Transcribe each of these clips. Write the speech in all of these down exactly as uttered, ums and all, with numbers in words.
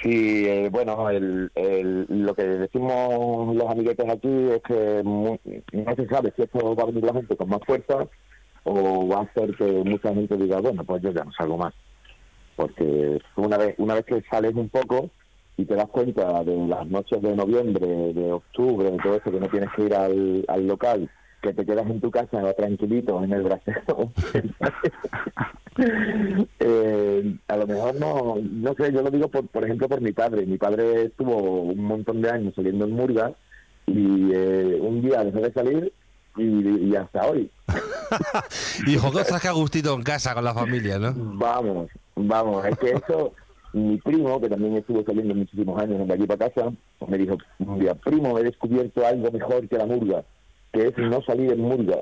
Sí, eh, bueno, el, el, lo que decimos los amiguetes aquí es que mu- no se sabe si esto va a venir la gente con más fuerza o va a hacer que mucha gente diga, bueno, pues yo ya no salgo más. Porque una vez una vez que sales un poco y te das cuenta de las noches de noviembre, de octubre, de todo eso, que no tienes que ir al, al local, que te quedas en tu casa tranquilito en el brasero, eh, a lo mejor no, no sé, yo lo digo por por ejemplo por mi padre. Mi padre estuvo un montón de años saliendo en murga y eh, un día dejó de salir y, y hasta hoy. Y dijo, cosas que a gustito en casa con la familia, ¿no? Vamos, vamos, es que eso, mi primo, que también estuvo saliendo muchísimos años de aquí para casa, me dijo un día, primo, he descubierto algo mejor que la murga, que es no salir en murga.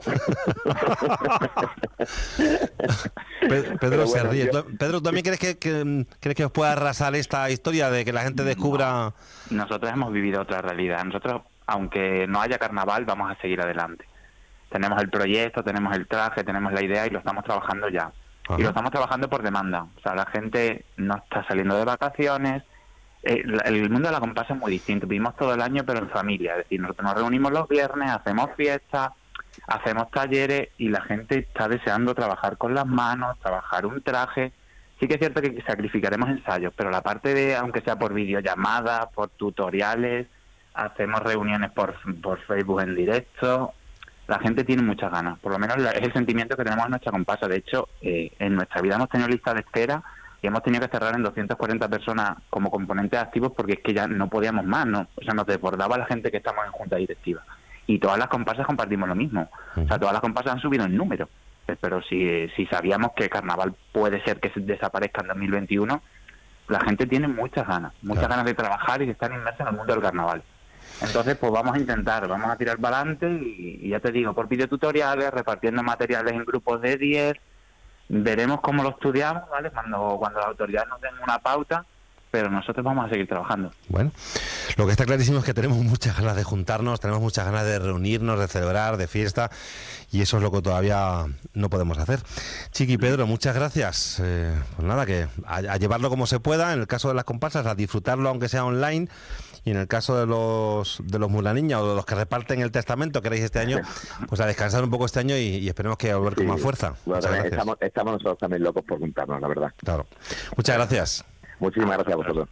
Pedro, Pedro Pero se bueno, ríe. yo- ¿Tú- Pedro, ¿tú también crees que, que crees que os puede arrasar esta historia de que la gente descubra? No, nosotros hemos vivido otra realidad. Nosotros, aunque no haya carnaval, vamos a seguir adelante. Tenemos el proyecto, tenemos el traje, tenemos la idea y lo estamos trabajando ya. Ajá. Y lo estamos trabajando por demanda. O sea, la gente no está saliendo de vacaciones. Eh, la- el mundo de la comparsa es muy distinto. Vivimos todo el año, pero en familia. Es decir, nosotros nos reunimos los viernes, hacemos fiestas, hacemos talleres y la gente está deseando trabajar con las manos, trabajar un traje. Sí que es cierto que sacrificaremos ensayos, pero la parte de, aunque sea por videollamadas, por tutoriales, hacemos reuniones por, por Facebook en directo, la gente tiene muchas ganas. Por lo menos la- es el sentimiento que tenemos en nuestra comparsa. De hecho, eh, en nuestra vida hemos tenido lista de espera y hemos tenido que cerrar en doscientas cuarenta personas como componentes activos porque es que ya no podíamos más, ¿no? O sea, nos desbordaba la gente que estamos en junta directiva. Y todas las comparsas compartimos lo mismo. O sea, todas las comparsas han subido en número. Eh, Pero si, si sabíamos que Carnaval puede ser que se desaparezca en dos mil veintiuno, la gente tiene muchas ganas, muchas Claro. ganas de trabajar y de estar inmersa en el mundo del Carnaval. Entonces, pues vamos a intentar, vamos a tirar para adelante y, y ya te digo, por videotutoriales, repartiendo materiales en grupos de diez, veremos cómo lo estudiamos, ¿vale? Cuando, cuando las autoridades nos den una pauta, pero nosotros vamos a seguir trabajando. Bueno, lo que está clarísimo es que tenemos muchas ganas de juntarnos, tenemos muchas ganas de reunirnos, de celebrar, de fiesta, y eso es lo que todavía no podemos hacer. Chiqui, Pedro, muchas gracias. Eh, pues nada, que a, a llevarlo como se pueda, en el caso de las comparsas, a disfrutarlo aunque sea online, y en el caso de los de los mulaniñas o de los que reparten el testamento que haréis este año, pues a descansar un poco este año y, y esperemos que volver con más fuerza. Bueno, Muchas gracias. estamos, estamos nosotros también locos por juntarnos, la verdad. Claro. Muchas gracias. Muchísimas gracias a vosotros.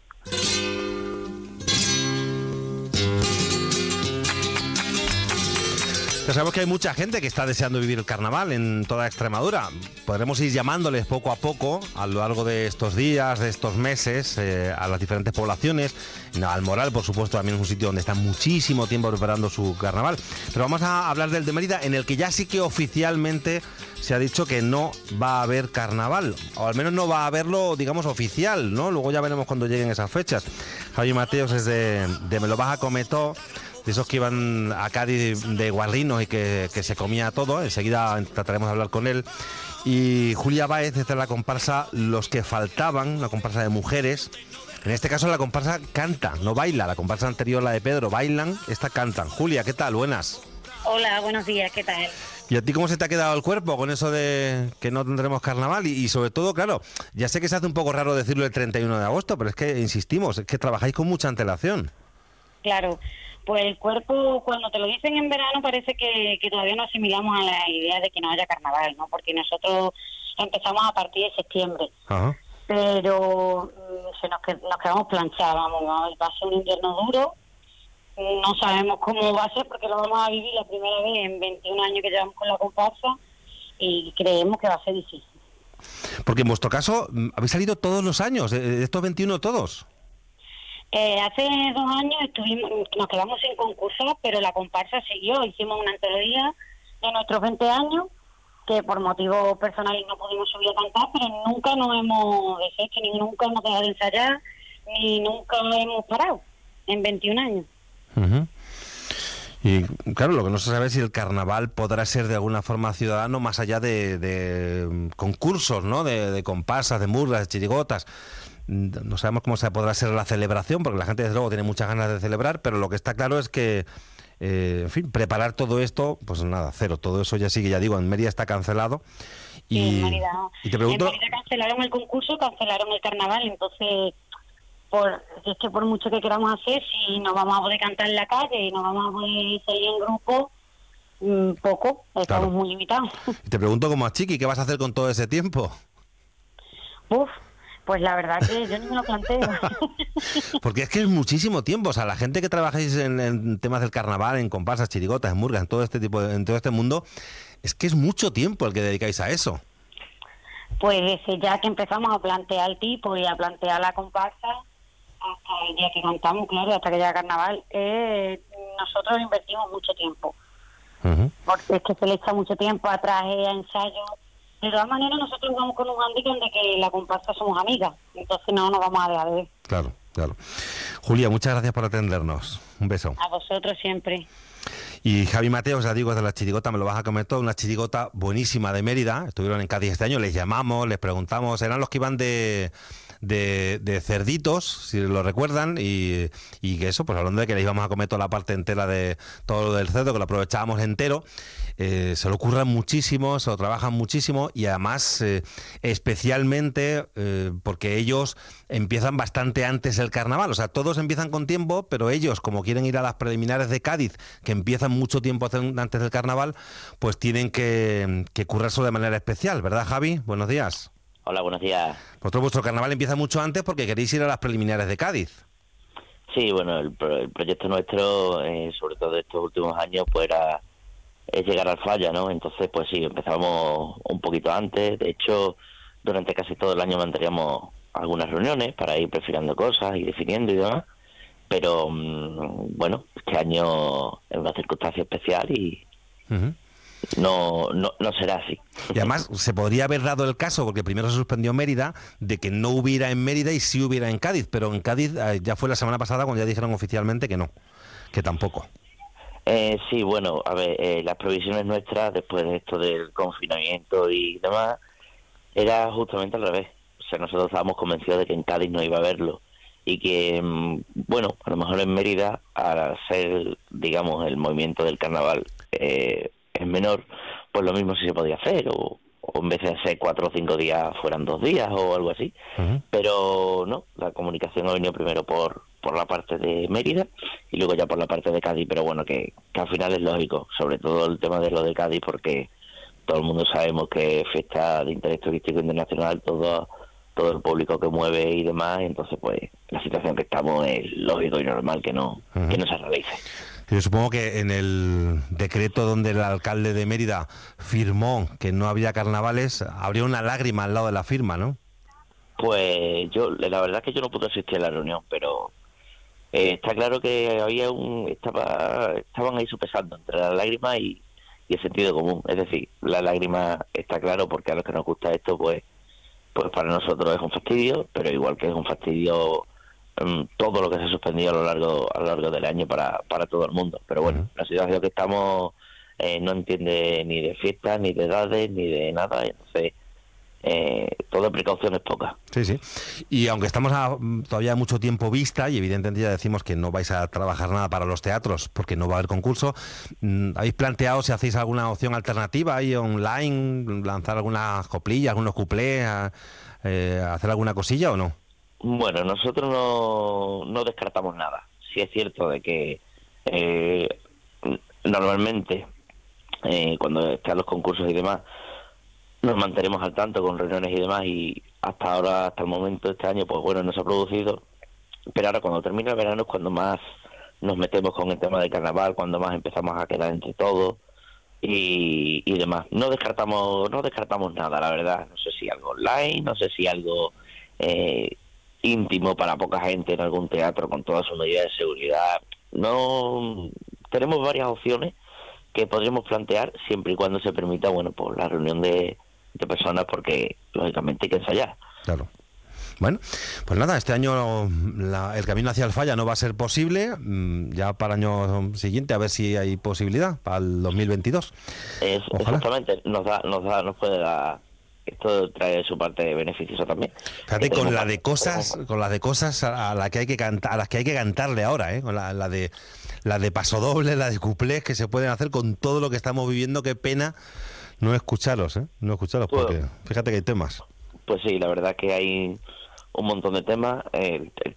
Ya sabemos que hay mucha gente que está deseando vivir el carnaval en toda Extremadura. Podremos ir llamándoles poco a poco a lo largo de estos días, de estos meses, eh, a las diferentes poblaciones. En Almoral, por supuesto, también es un sitio donde están muchísimo tiempo preparando su carnaval. Pero vamos a hablar del de Mérida, en el que ya sí que oficialmente se ha dicho que no va a haber carnaval, o al menos no va a haberlo, digamos, oficial, ¿no? Luego ya veremos cuando lleguen esas fechas. Javi Mateos es de, de Me lo vas a cometó, de esos que iban a Cádiz de guarrinos y que, que se comía todo. Enseguida trataremos de hablar con él. Y Julia Báez, desde la comparsa Los que faltaban, la comparsa de mujeres. En este caso la comparsa canta, no baila. La comparsa anterior, la de Pedro, bailan, esta cantan. Julia, ¿qué tal? Buenas. Hola, buenos días, ¿qué tal? ¿Y a ti cómo se te ha quedado el cuerpo con eso de que no tendremos carnaval? Y, y sobre todo, claro, ya sé que se hace un poco raro decirlo el treinta y uno de agosto, pero es que, insistimos, es que trabajáis con mucha antelación. Claro, pues el cuerpo cuando te lo dicen en verano parece que, que todavía no asimilamos a la idea de que no haya carnaval, ¿no? Porque nosotros empezamos a partir de septiembre, Ajá. pero mm, se nos, qued- nos quedamos planchados, vamos, vamos, va a ser un invierno duro, no sabemos cómo va a ser porque lo vamos a vivir la primera vez en veintiún años que llevamos con la comparsa y creemos que va a ser difícil. Porque en vuestro caso mm, habéis salido todos los años, de de estos veintiuno todos. Eh, hace dos años estuvimos, nos quedamos sin concurso, pero la comparsa siguió. Hicimos una antología de nuestros veinte años, que por motivos personales no pudimos subir a cantar, pero nunca nos hemos deshecho, ni nunca hemos dejado de ensayar, ni nunca hemos parado en veintiún años. Ujú. Y claro, lo que no se sabe es si el carnaval podrá ser de alguna forma ciudadano más allá de, de mm, concursos, ¿no? De, de comparsas, de murgas, de chirigotas. Mm, No sabemos cómo se podrá ser la celebración, porque la gente desde luego tiene muchas ganas de celebrar, pero lo que está claro es que, eh, en fin, preparar todo esto, pues nada, cero. Todo eso ya sigue, ya digo, en Mérida está cancelado. Y, Sí, en Mérida, y te pregunto... en Mérida cancelaron el concurso, cancelaron el carnaval, entonces por es que por mucho que queramos hacer, si nos vamos a poder cantar en la calle y nos vamos a poder salir en grupo, mmm, poco, estamos Claro. muy limitados. Y te pregunto como a Chiqui, ¿qué vas a hacer con todo ese tiempo? Uf, pues la verdad que yo ni me lo planteo. Porque es que es muchísimo tiempo. O sea, la gente que trabajáis en, en temas del carnaval, en comparsas, chirigotas, en murgas, en todo este tipo de, en todo este mundo, es que es mucho tiempo el que dedicáis a eso. Pues desde ya que empezamos a plantear el tipo y a plantear la comparsa, hasta el día que cantamos, claro, hasta que llega carnaval, eh, nosotros invertimos mucho tiempo. Uh-huh. Porque es que se le echa mucho tiempo a traje, a ensayo. De todas maneras, nosotros vamos con un handicap de que la comparsa somos amigas, entonces no nos vamos a dejar de ver. Claro, claro. Julia, muchas gracias por atendernos. Un beso. A vosotros siempre. Y Javi Mateo, os la digo, es de la chirigota, me lo vas a comer todo, una chirigota buenísima de Mérida. Estuvieron en Cádiz este año, les llamamos, les preguntamos, eran los que iban de, de, de cerditos, si lo recuerdan, y, y que eso, pues hablando de que les íbamos a comer toda la parte entera de todo lo del cerdo, que lo aprovechábamos entero. Eh, se lo curran muchísimo, se lo trabajan muchísimo y además eh, especialmente eh, porque ellos empiezan bastante antes el carnaval, o sea, todos empiezan con tiempo, pero ellos, como quieren ir a las preliminares de Cádiz, que empiezan mucho tiempo antes del carnaval, pues tienen que, que currárselo de manera especial, ¿verdad, Javi? Buenos días. Hola, buenos días. Vosotros, vuestro carnaval empieza mucho antes porque queréis ir a las preliminares de Cádiz. Sí, bueno, el, pro- el proyecto nuestro, eh, sobre todo de estos últimos años, pues era es llegar al Falla, ¿no? Entonces, pues sí, empezamos un poquito antes. De hecho, durante casi todo el año manteníamos algunas reuniones para ir prefiriendo cosas y definiendo y demás. Pero, mmm, bueno, este año es una circunstancia especial y Uh-huh. no, no, no será así. Y además se podría haber dado el caso, porque primero se suspendió Mérida, de que no hubiera en Mérida y sí hubiera en Cádiz, pero en Cádiz eh, ya fue la semana pasada cuando ya dijeron oficialmente que no, que tampoco. Eh, sí, bueno, a ver, eh, las previsiones nuestras después de esto del confinamiento y demás era justamente al revés. O sea, nosotros estábamos convencidos de que en Cádiz no iba a haberlo y que, mm, bueno, a lo mejor en Mérida, al ser, digamos, el movimiento del carnaval eh, es menor, pues lo mismo sí se podía hacer, o, o en vez de hacer cuatro o cinco días fueran dos días o algo así. Uh-huh. Pero no, la comunicación ha venido primero por por la parte de Mérida y luego ya por la parte de Cádiz, pero bueno, que, que al final es lógico, sobre todo el tema de lo de Cádiz, porque todo el mundo sabemos que es fiesta de interés turístico internacional, todo todo el público que mueve y demás, entonces pues la situación que estamos es lógico y normal que no, uh-huh. que no se realice. Yo supongo que en el decreto donde el alcalde de Mérida firmó que no había carnavales, habría una lágrima al lado de la firma, ¿no? Pues yo, la verdad es que yo no pude asistir a la reunión, pero Eh, está claro que había un estaba estaban ahí sopesando entre la lágrima y, y el sentido común. Es decir, la lágrima está claro porque a los que nos gusta esto, pues pues para nosotros es un fastidio, pero igual que es un fastidio um, todo lo que se ha suspendido a lo largo a lo largo del año para, para todo el mundo. Pero bueno, uh-huh. la situación que estamos eh, no entiende ni de fiestas, ni de edades, ni de nada, entonces Eh, toda precaución es poca. Sí, sí. Y aunque estamos a, todavía mucho tiempo vista, y evidentemente ya decimos que no vais a trabajar nada para los teatros porque no va a haber concurso, ¿habéis planteado si hacéis alguna opción alternativa ahí online, lanzar algunas coplillas, algunos cuplés, a, eh, hacer alguna cosilla o no? Bueno, nosotros no, no descartamos nada. Sí es cierto de que eh, normalmente eh, cuando están los concursos y demás nos mantenemos al tanto con reuniones y demás, y hasta ahora, hasta el momento, este año, pues bueno, no se ha producido, pero ahora cuando termina el verano es cuando más nos metemos con el tema del carnaval, cuando más empezamos a quedar entre todos y, y demás. No descartamos no descartamos nada, la verdad. No sé si algo online, no sé si algo eh, íntimo para poca gente en algún teatro con todas sus medidas de seguridad. No, tenemos varias opciones que podríamos plantear siempre y cuando se permita, bueno, pues la reunión de de personas, porque lógicamente hay que ensayar. Claro. Bueno, pues nada, este año la, el camino hacia el Falla no va a ser posible, ya para el año siguiente a ver si hay posibilidad para el dos mil veintidós. Es, exactamente, nos da, nos da, nos puede dar, esto trae su parte beneficiosa también. Fíjate con la de cosas, con las de cosas a la que hay que cantar, a las que hay que cantarle ahora, ¿eh? Con la, la de la de pasodoble, la de cuplés que se pueden hacer con todo lo que estamos viviendo. Qué pena no escucharos, ¿eh? No escucharos, porque fíjate que hay temas. Pues sí, la verdad que hay un montón de temas. El, el